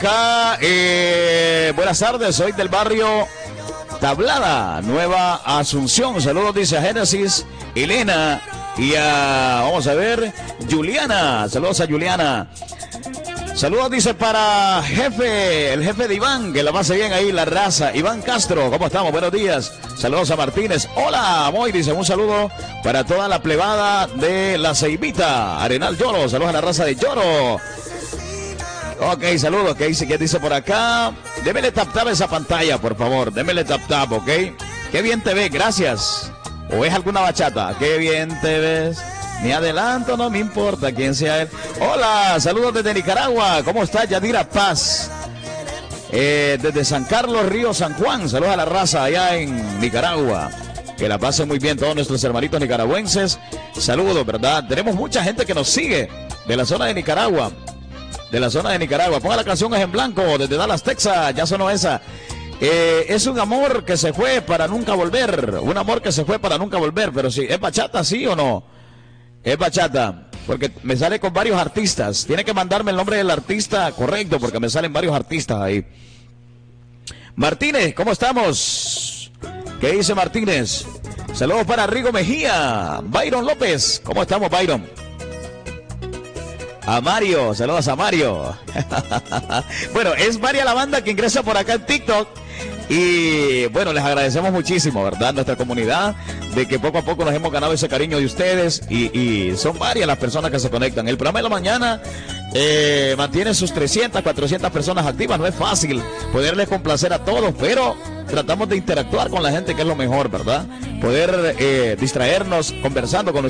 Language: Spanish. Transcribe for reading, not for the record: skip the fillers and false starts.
acá. Buenas tardes, soy del barrio Tablada, Nueva Asunción. Saludos, dice a Génesis, Elena y a, vamos a ver, Juliana. Saludos a Juliana. Saludos, dice, para el jefe de Iván, que la pase bien ahí, la raza. Iván Castro, ¿cómo estamos? Buenos días. Saludos a Martínez. Hola, Moy, dice, un saludo para toda la plebada de La Ceibita. Arenal Lloro, saludos a la raza de Lloro. Ok, saludos, ¿qué dice por acá? Démele tap tap a esa pantalla, por favor. Démele tap tap, ¿ok? Qué bien te ves, gracias. ¿O es alguna bachata? Qué bien te ves. Ni adelanto, no me importa quién sea él. Hola, saludos desde Nicaragua. ¿Cómo está Yadira Paz? Desde San Carlos, Río San Juan. Saludos a la raza allá en Nicaragua. Que la pasen muy bien todos nuestros hermanitos nicaragüenses. Saludos, ¿verdad? Tenemos mucha gente que nos sigue de la zona de Nicaragua. Ponga la canción Es en Blanco desde Dallas, Texas. Ya sonó esa. Es un amor que se fue para nunca volver. Un amor que se fue para nunca volver. Pero sí, ¿es bachata, sí o no? Es bachata, porque me sale con varios artistas. Tiene que mandarme el nombre del artista correcto, porque me salen varios artistas ahí. Martínez, ¿cómo estamos? ¿Qué dice Martínez? Saludos para Rigo Mejía. Byron López, ¿cómo estamos, Byron? A Mario, saludos a Mario. Bueno, es María la banda que ingresa por acá en TikTok. Y bueno, les agradecemos muchísimo, ¿verdad? Nuestra comunidad, de que poco a poco nos hemos ganado ese cariño de ustedes. Y son varias las personas que se conectan. El programa de la mañana mantiene sus 300, 400 personas activas. No es fácil poderles complacer a todos, pero tratamos de interactuar con la gente, que es lo mejor, ¿verdad? Poder distraernos conversando con